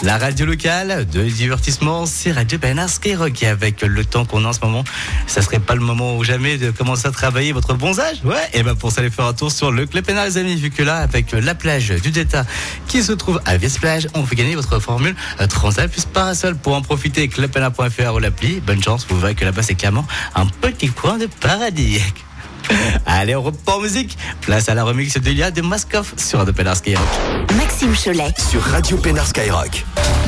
La radio locale de divertissement, c'est Radio Bernard Skyrock. Et avec le temps qu'on a en ce moment, ça serait pas le moment ou jamais de commencer à travailler votre bronzage? Ouais, et ben pour ça, aller faire un tour sur le Club Pénard, les amis, vu que là, avec la plage du Delta qui se trouve à Viesplage, on fait gagner votre formule Transal plus Parasol. Pour en profiter, clubpénard.fr ou l'appli. Bonne chance, vous verrez que là-bas, c'est clairement un petit coin de paradis. Allez, on reprend en musique. Place à la remix de Lia de Maskoff sur Radio Pénard Skyrock. Maxime Cholet sur Radio Pénard Skyrock.